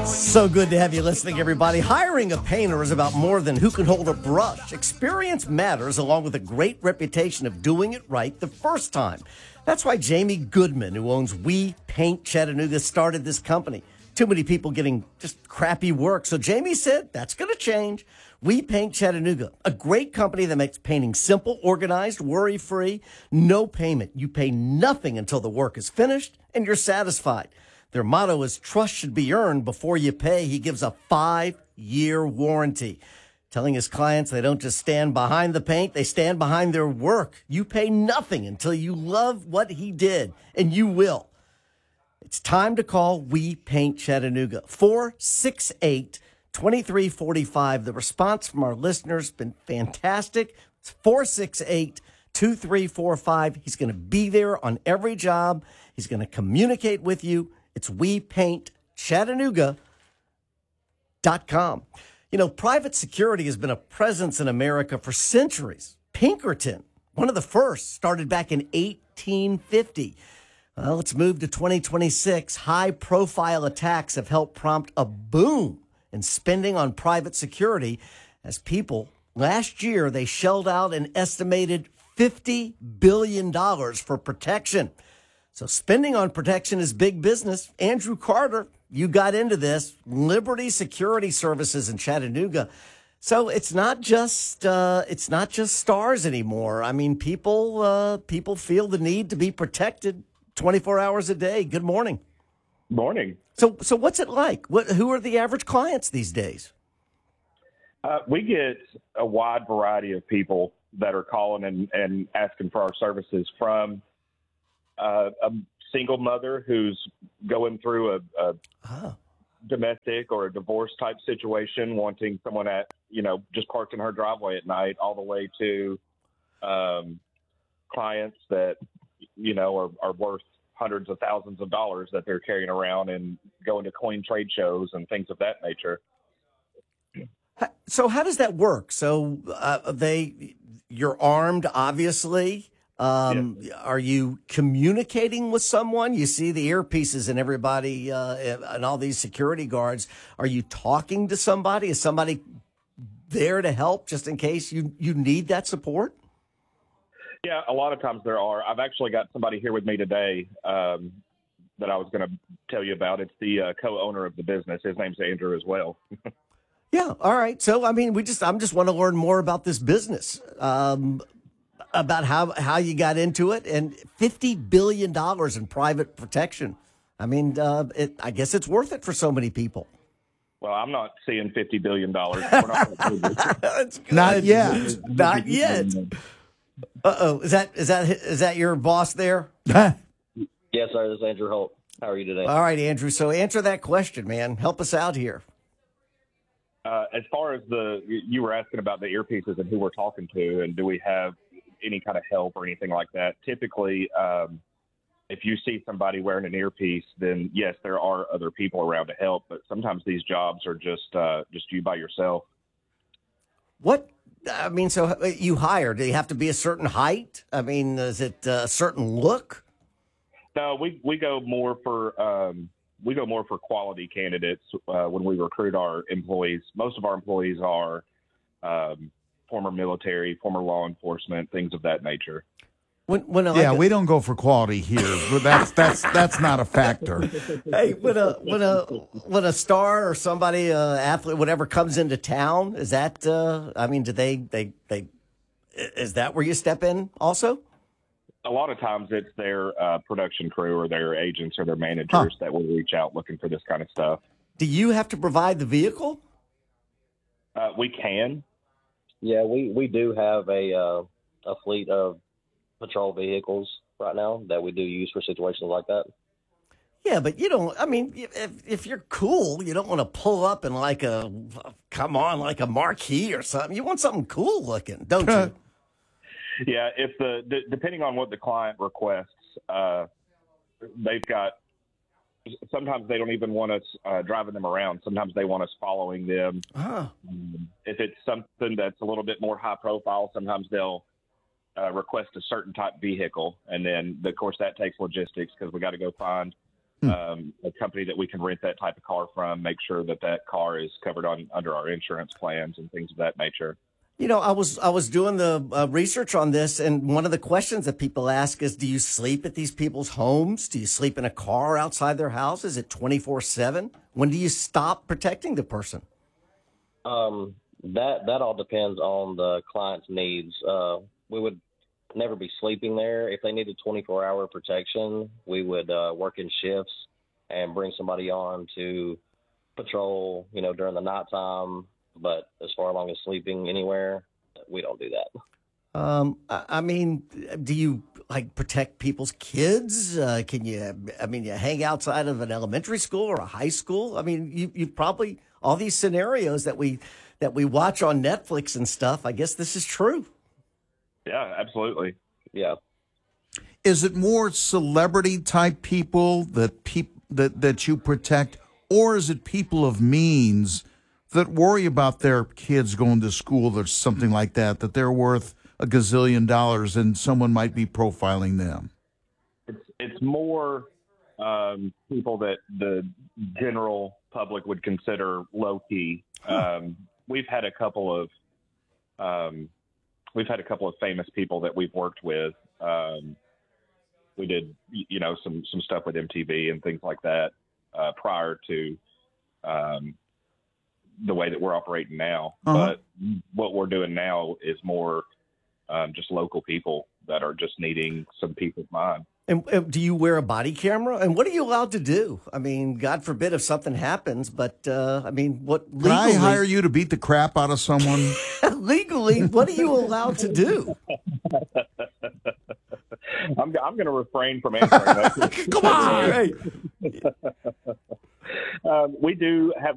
So good to have you listening, everybody. Hiring a painter is about more than who can hold a brush. Experience matters, along with a great reputation of doing it right the first time. That's why Jamie Goodman, who owns We Paint Chattanooga, started this company. Too many people getting just crappy work. So Jamie said, that's going to change. We Paint Chattanooga, a great company that makes painting simple, organized, worry-free, no payment. You pay nothing until the work is finished and you're satisfied. Their motto is trust should be earned before you pay. He gives a 5-year warranty, telling his clients they don't just stand behind the paint, they stand behind their work. You pay nothing until you love what he did, and you will. It's time to call We Paint Chattanooga, 468-2345. The response from our listeners has been fantastic. It's 468-2345. He's going to be there on every job. He's going to communicate with you. It's WePaintChattanooga.com. You know, private security has been a presence in America for centuries. Pinkerton, one of the first, started back in 1850. Well, let's move to 2026. High-profile attacks have helped prompt a boom in spending on private security as people, last year, they shelled out an estimated $50 billion for protection. So spending on protection is big business. Andrew Carter, you got into this. Liberty Security Services in Chattanooga. So it's not just stars anymore. I mean, people feel the need to be protected 24 hours a day. Good morning. Morning. So what's it like? Who are the average clients these days? We get a wide variety of people that are calling and asking for our services, from a single mother who's going through a domestic or a divorce type situation, wanting someone just parked in her driveway at night, all the way to clients that, are worth hundreds of thousands of dollars that they're carrying around and going to coin trade shows and things of that nature. So how does that work? So you're armed, obviously. Yes. Are you communicating with someone? You see the earpieces and everybody and all these security guards. Are you talking to somebody? Is somebody there to help just in case you need that support? Yeah, a lot of times there are. I've actually got somebody here with me today that I was going to tell you about. It's the co-owner of the business. His name's Andrew as well. Yeah. All right. So, I mean, I'm just want to learn more about this business, about how you got into it, and $50 billion in private protection. I mean, I guess it's worth it for so many people. Well, I'm not seeing $50 billion. That's good. Not yet. Not yet. Uh-oh. Is that your boss there? Yes, sir. This is Andrew Holt. How are you today? All right, Andrew. So answer that question, man. Help us out here. As far as you were asking about the earpieces and who we're talking to, and do we have any kind of help or anything like that? Typically, if you see somebody wearing an earpiece, then yes, there are other people around to help. But sometimes these jobs are just you by yourself. What? I mean, so you hire, do you have to be a certain height? I mean, is it a certain look? No, we go more for quality candidates when we recruit our employees. Most of our employees are former military, former law enforcement, things of that nature. We don't go for quality here, but that's not a factor. Hey, when a star or somebody, athlete, whatever, comes into town, is that? I mean, do they? Is that where you step in also? A lot of times it's their production crew or their agents or their managers that will reach out looking for this kind of stuff. Do you have to provide the vehicle? We can. Yeah, we do have a fleet of patrol vehicles right now that we do use for situations like that. Yeah, but you don't. I mean, if you're cool, you don't want to pull up in like a Marquis or something. You want something cool looking, don't you? Yeah, if depending on what the client requests, they've got. Sometimes they don't even want us driving them around. Sometimes they want us following them. If it's something that's a little bit more high profile, sometimes they'll request a certain type vehicle, and then of course that takes logistics because we got to go find a company that we can rent that type of car from, make sure that that car is covered under our insurance plans and things of that nature. You know, I was doing the research on this, and one of the questions that people ask is, do you sleep at these people's homes? Do you sleep in a car outside their house? Is it 24/7? When do you stop protecting the person? That all depends on the client's needs. We would never be sleeping there. If they needed 24-hour protection, we would work in shifts and bring somebody on to patrol, during the nighttime. But as far along as sleeping anywhere, we don't do that. I mean, do you protect people's kids? Can you hang outside of an elementary school or a high school? I mean, you probably, all these scenarios that we watch on Netflix and stuff, I guess this is true. Yeah, absolutely. Yeah. Is it more celebrity type people that you protect, or is it people of means that worry about their kids going to school or something like that they're worth a gazillion dollars and someone might be profiling them? It's more people that the general public would consider low key. We've had a couple of famous people that we've worked with. We did, some stuff with MTV and things like that prior to the way that we're operating now. But what we're doing now is more just local people that are just needing some peace of mind. And do you wear a body camera? And what are you allowed to do? I mean, God forbid if something happens, but what legally? Can I hire you to beat the crap out of someone? Legally, what are you allowed to do? I'm going to refrain from answering that. Come on! We do have